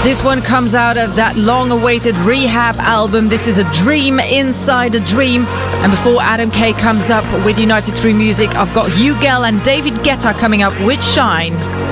This one comes out of that long-awaited Rehab album. This is A Dream Inside a Dream. And before Adam K comes up with United 3 Music, I've got Hugel and David Guetta coming up with Shine.